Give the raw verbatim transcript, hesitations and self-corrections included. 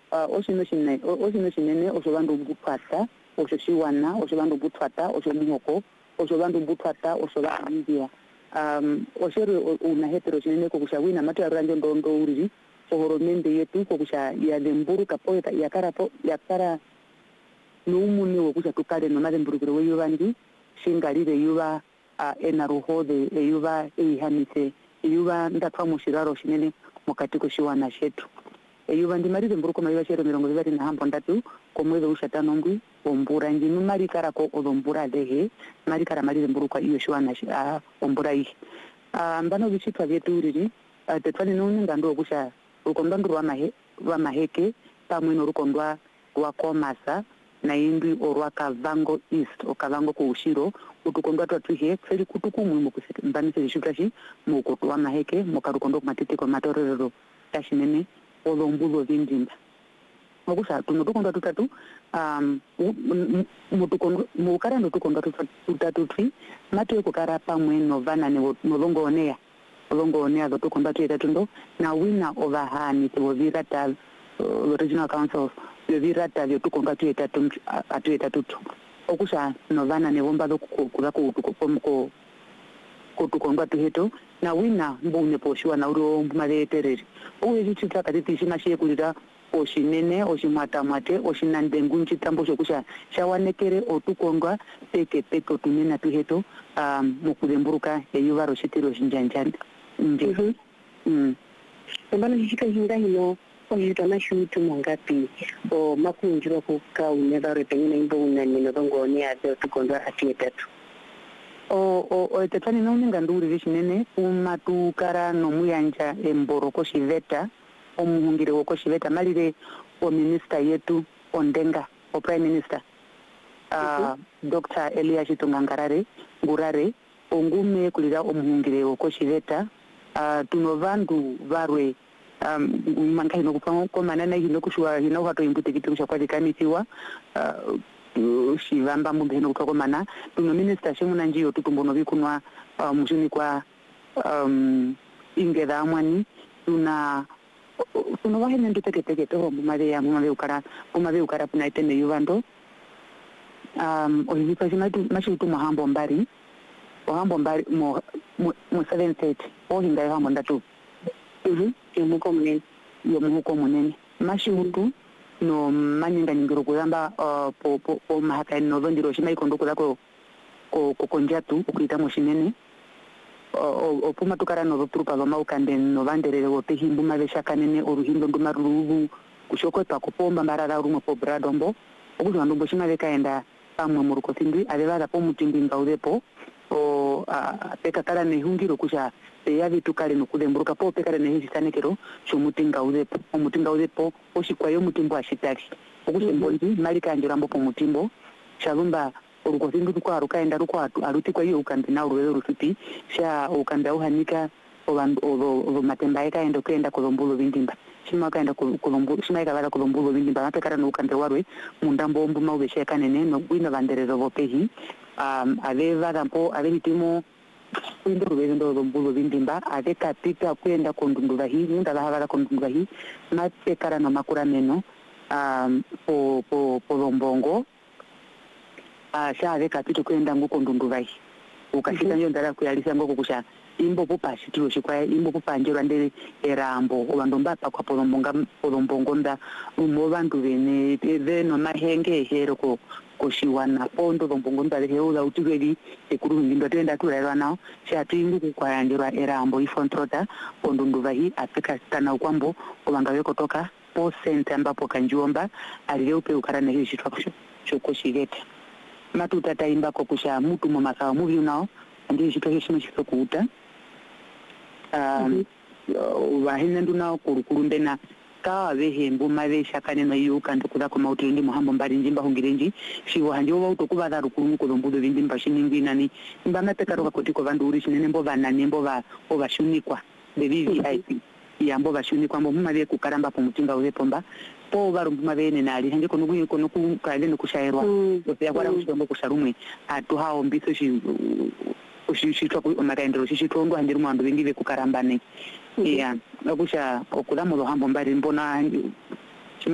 osino shinene osino shinene osho bandu bupata osho shiwana osho bandu butwata osho muhoko osho bandu butwata osho bandia um oshere una hetero shinene ko kushawina matu ya ranjo ndondo uriri ohoromende yetu ko kusha ya demburu kapoeta ya karapo ya kara n'umuni wo kusha tukale no mademburukiro we yubandi shingalire yuba uh, enaruhode yuba eihanise yuba ndatwa mushiraro shinene mukati ko shiwana shetu eyuba ndi mari demburuko mayiba shero mirongo ibiri na hambo ndatu ko mwezi ushatano ngwi ombura njinu mari kara ko odombura dehe mari kara mari demburuko iyo shiwana uh, ombura yi uh, mbano bichitwa byetu uriri uh, tetwani nuni ngando kusha ukondo ndwa mahe wa maheke pamwe no rukondwa rwa komasa na indwi orwa kavango east okavango ku ushiro utukondwa twatwihe feri kutukumwe mukusika mbanise zishutashi mukoto wa maheke mukarukondo kumatete kwa matorero tashinene olombulo vindimba okusha tunotukondwa tutatu um mutukondo mukarando tukondwa tutatu twi mate kukara pamwe no vana ne nolongo onea olongo onea tukondwa tutatu ndo na winner over hani to virata uh, regional council virata vyo tukondwa tutatu atutatu okusha no vana ne bomba dokukula ku ko ko tukondwa tuheto na winner mbune poshiwa na uro maletereri uye chitsa katiti shimashiye kulira oshinene oshimwata mwate oshinandengu nchitambo shokusha shawanekere otukondwa peke peke otunena tuheto um mukudemburuka eyuvaro shitiro shinjanjani nje mhm mm mbana shika hinga hino oyita na shutu mongapi o makunjiro ko ka uneva repengina imbo unani no ngoni ade tukondwa atietatu o o o tetani no nganduri vishinene umatukara no muyanja emboro ko shiveta omuhungire woko shiveta malire o minister yetu ondenga o prime minister uh, mm-hmm. Doctor Elias Tungangarare ngurare ongume kulira omuhungire woko shiveta uh, tunovandu varwe um mankai no kupanga ko manana hino kushwa hino wato impute kitu cha kwadikanisiwa uh, shivamba mumbeno kutoko mana tuno minister shimuna njiyo tutumbono bikunwa uh, mushuni kwa um ingeda amwani tuna tuna wahene nduteke teke toho mumade ya mumade ukara mumade ukara puna itende yuvando um oyipa shimatu mashitu muhambo mbari muhambo mbari mo mo seven thirty o hinga ya hambo ndatu mhm yomuko munene yomuko munene mashitu no manyinga nyingiro kuyamba uh, po po, po mahaka no vendiro shima ikondo kuzako ko konjatu ukuita mushinene o puma tukara no trupa vama ukande no vanderere wote himbu mavesha kanene oruhindo ndumaruvu kushoko pa kupomba marara rumwe po bradombo okuzo ndumbo shima vekaenda pamwe muruko tindi aveva po mutindi ngaudepo o peka kala ne hungiro kusha ya vitu kale no kudemburuka po peka ne hisanekero shomutinga udepo omutinga udepo oshikwayo mutimbo ashitari okuzo mbonzi mali kanjirambo po mutimbo shalumba urukozindu kwa rukaenda rukwatu aruti kwa hiyo ukambi na uruwe rufupi sha ukamba uhanika obo matemba ekaenda kwenda kolombulo vindimba shima kaenda kolombulo shima ikabala kolombulo vindimba napekara no ukambe warwe mundambo ombu maubesha kanene no bwino banderero bopehi um aveva dampo avehitimo kwenda ruwe ndo kolombulo vindimba aveka pika kwenda kondundula hii nda lahala kondundula hii napekara no makura meno um po po po lombongo ah shave kapito kwenda nguko ndunduvai ukashika nyo ndara kuyalisa ngoko kusha imbo popa shitiro shikwa imbo popa njero ndere erambo obandomba pa kwa polombonga polombongo nda umo bantu bene beno mahenge hero ko koshiwana pondo lombongo ndale heula utigeli ekuru ndindo tenda turera nao shatingu kwa yanjero erambo ifontrota ondunduvai afika tana ukwambo obanga weko toka po center ambapo kanjomba aliyeupe ukarane hiyo shitwa choko shigete matuta taimba ko kusha mutu mu masawa mubi nao ndi shikake shimo shikuta um wahine nduna kurukuru ndena ka vehembu mavesha kanena yuka ndikuda ko mauti ndi muhambo mbari njimba hongirenji shiwo hanje wo utokuba da rukuru mu kolombudo vindi mbashiningi nani mbana tekaro ko tiko vanduri shinene mbo vana nembo va obashunikwa the V V I P yambo bashunikwa mbo mumave kukaramba po mutinga ulepomba po varumbu mavene nali hanje kono kuyi kono ku kale no kushairwa ya kwara mushombo kusharumwe atu hao mbiso shi ushishitwa ku makaendero shishitondo hanje rumando bingive kukarambane yeah okusha okula mu hambo mbari mbona